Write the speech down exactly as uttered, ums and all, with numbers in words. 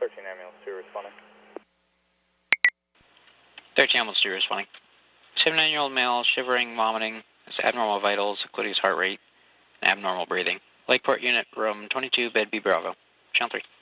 thirteen ambulance two responding. thirteen ambulance two responding. seventy-nine-year-old male, shivering, vomiting, has abnormal vitals, including his heart rate, and abnormal breathing. Lakeport unit, room twenty-two, bed B Bravo. Channel three.